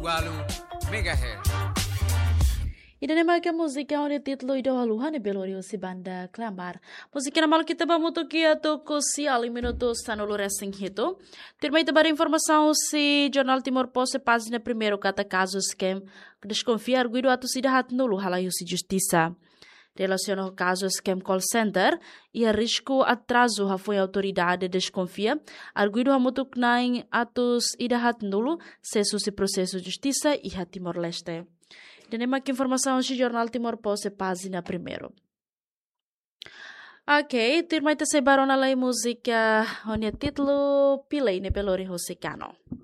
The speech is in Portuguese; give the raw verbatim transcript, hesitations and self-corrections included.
Igualo Megahertz. Ida nema que música onde título ida haluhan e belorio si banda clamar. Música na mal kita bamuto que a toco si ali minutos sanolo resting hito. Termai tabar informação si Jornal Timor Poste página primeiro kata casos que desconfiar guido atu si dahat nulo halayu si justiça. Relaciona o caso Scam Call Center e a risco atraso ha foi a autoridade desconfia, arguido ha mutuknain atos idahat nulo, sesu si processo justiça e ha Timor-Leste. Tenemos aqui informação do Jornal Timor Poste, página primeiro. Ok, termita se barona lei música, onde título Pilei ne Pelori Rosicano.